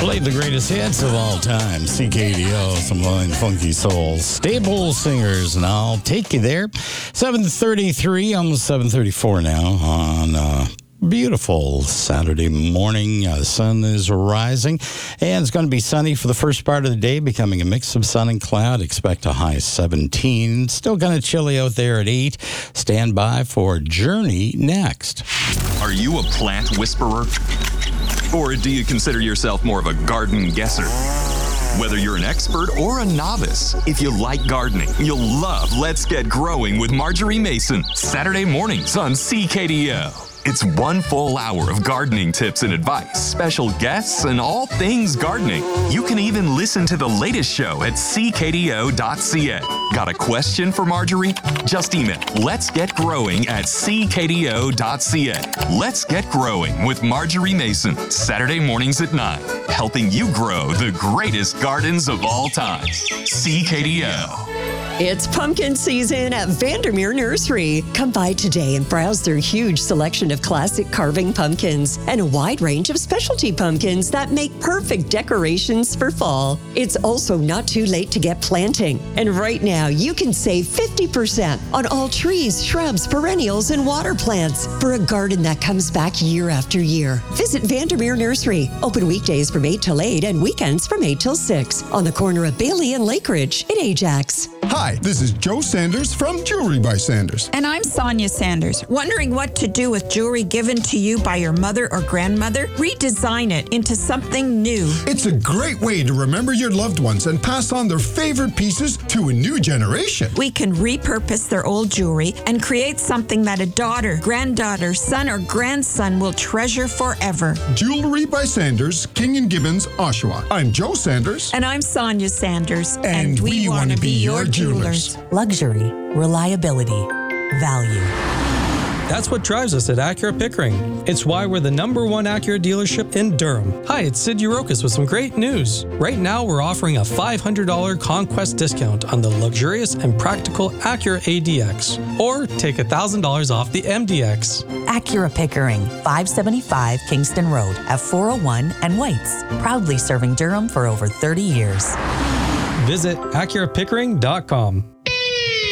Played the greatest hits of all time. CKDO, some fine funky soul. Stable singers, and I'll take you there. 7:33, almost 7:34 now on beautiful Saturday morning. The sun is rising, and it's going to be sunny for the first part of the day, becoming a mix of sun and cloud. Expect a high 17. Still kind of chilly out there at 8. Stand by for Journey next. Are you a plant whisperer? Or do you consider yourself more of a garden guesser? Whether you're an expert or a novice, if you like gardening, you'll love Let's Get Growing with Marjorie Mason, Saturday mornings on CKDO. It's 1 full hour of gardening tips and advice, special guests, and all things gardening. You can even listen to the latest show at ckdo.ca. Got a question for Marjorie? Just email letsgetgrowing@ckdo.ca. Let's Get Growing with Marjorie Mason, Saturday mornings at 9, helping you grow the greatest gardens of all time. CKDO. It's pumpkin season at Vandermeer Nursery. Come by today and browse their huge selection of classic carving pumpkins and a wide range of specialty pumpkins that make perfect decorations for fall. It's also not too late to get planting. And right now, you can save 50% on all trees, shrubs, perennials, and water plants for a garden that comes back year after year. Visit Vandermeer Nursery. Open weekdays from 8 till 8 and weekends from 8 till 6 on the corner of Bailey and Lake Ridge in Ajax. Hi, this is Joe Sanders from Jewelry by Sanders. And I'm Sonia Sanders. Wondering what to do with jewelry given to you by your mother or grandmother? Redesign it into something new. It's a great way to remember your loved ones and pass on their favorite pieces to a new generation. We can repurpose their old jewelry and create something that a daughter, granddaughter, son, or grandson will treasure forever. Jewelry by Sanders, King and Gibbons, Oshawa. I'm Joe Sanders. And I'm Sonia Sanders. And we want to be your jewelers. Luxury, reliability, value. That's what drives us at Acura Pickering. It's why we're the #1 Acura dealership in Durham. Hi, it's Sid Urokas with some great news. Right now, we're offering a $500 conquest discount on the luxurious and practical Acura ADX. Or take $1,000 off the MDX. Acura Pickering, 575 Kingston Road at 401 and Whites. Proudly serving Durham for over 30 years. Visit AcuraPickering.com.